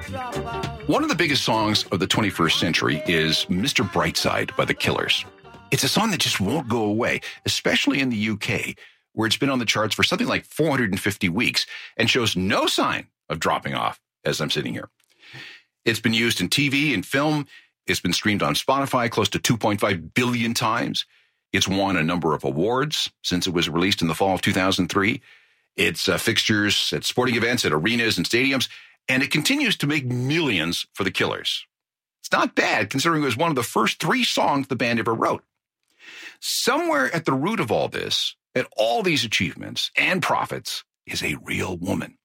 One of the biggest songs of the 21st century is Mr. Brightside by The Killers. It's a song that just won't go away, especially in the UK, where it's been on the charts for something like 450 weeks and shows no sign of dropping off as I'm sitting here. It's been used in TV and film. It's been streamed on Spotify close to 2.5 billion times. It's won a number of awards since it was released in the fall of 2003. It's fixtures at sporting events, at arenas and stadiums, and it continues to make millions for The Killers. It's not bad, considering it was one of the first 3 songs the band ever wrote. Somewhere at the root of all this, at all these achievements and profits, is a real woman.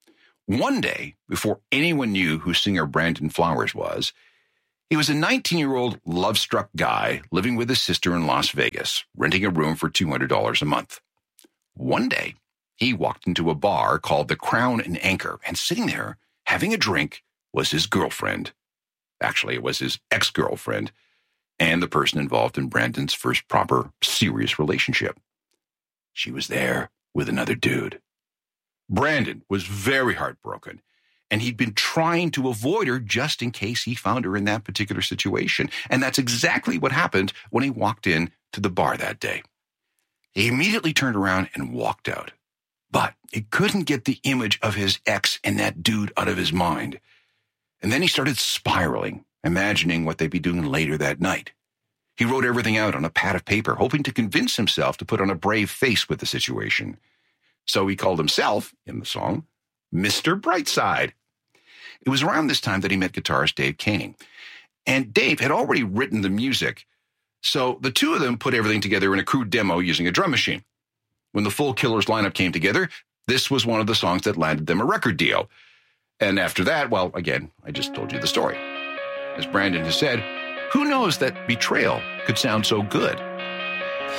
One day, before anyone knew who singer Brandon Flowers was, he was a 19-year-old love-struck guy living with his sister in Las Vegas, renting a room for $200 a month. One day, he walked into a bar called the Crown and Anchor, and sitting there, having a drink, was his girlfriend. Actually, it was his ex-girlfriend, and the person involved in Brandon's first proper, serious relationship. She was there with another dude. Brandon was very heartbroken, and he'd been trying to avoid her just in case he found her in that particular situation. And that's exactly what happened when he walked in to the bar that day. He immediately turned around and walked out. But he couldn't get the image of his ex and that dude out of his mind. And then he started spiraling, imagining what they'd be doing later that night. He wrote everything out on a pad of paper, hoping to convince himself to put on a brave face with the situation. So he called himself, in the song, Mr. Brightside. It was around this time that he met guitarist Dave Koenning. And Dave had already written the music, so the two of them put everything together in a crude demo using a drum machine. When the full Killers lineup came together, this was one of the songs that landed them a record deal. And after that, well, again, I just told you the story. As Brandon has said, who knows that Betrayal could sound so good?